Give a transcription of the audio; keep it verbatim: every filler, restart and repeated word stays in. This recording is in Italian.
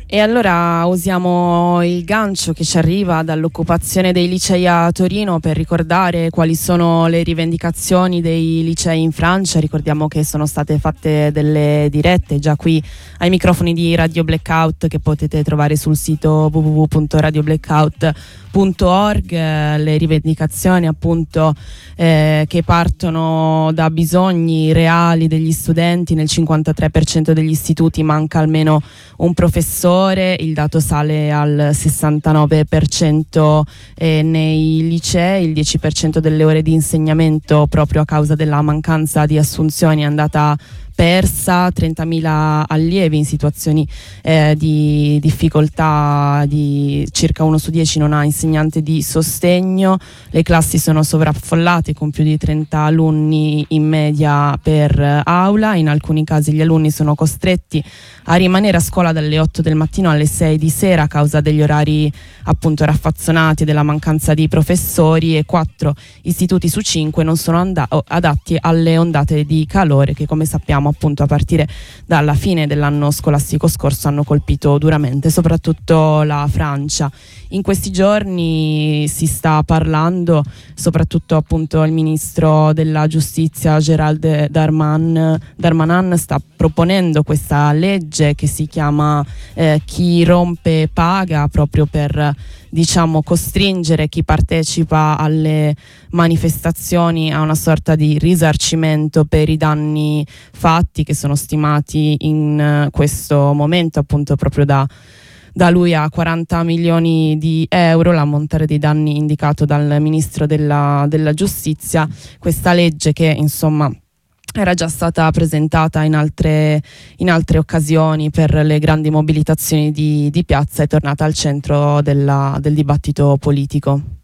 E allora usiamo il gancio che ci arriva dall'occupazione dei licei a Torino per ricordare quali sono le rivendicazioni dei licei in Francia. Ricordiamo che sono state fatte delle dirette già qui ai microfoni di Radio Blackout, che potete trovare sul sito w w w punto radio blackout punto org. Le rivendicazioni appunto eh, che partono da bisogni reali degli studenti. Nel cinquantatré per cento degli istituti manca almeno un professore, il dato sale al sessantanove per cento eh, nei licei, il dieci per cento delle ore di insegnamento proprio a causa della mancanza di assunzioni è andata persa, trentamila allievi in situazioni eh, di difficoltà, di circa uno su dieci non ha insegnante di sostegno, le classi sono sovraffollate con più di trenta alunni in media per aula, in alcuni casi gli alunni sono costretti a rimanere a scuola dalle otto del mattino alle sei di sera a causa degli orari appunto raffazzonati e della mancanza di professori, e quattro istituti su cinque non sono and- adatti alle ondate di calore che, come sappiamo, appunto a partire dalla fine dell'anno scolastico scorso hanno colpito duramente soprattutto la Francia. In questi giorni si sta parlando, soprattutto appunto il ministro della giustizia Gérald Darman, Darmanin sta proponendo questa legge che si chiama eh, Chi rompe paga, proprio per diciamo costringere chi partecipa alle manifestazioni a una sorta di risarcimento per i danni fatti, che sono stimati in uh, questo momento appunto proprio da da lui a quaranta milioni di euro, l'ammontare dei danni indicato dal ministro della, della giustizia. Questa legge, che insomma era già stata presentata in altre, in altre occasioni per le grandi mobilitazioni di, di piazza, è tornata al centro della, del dibattito politico.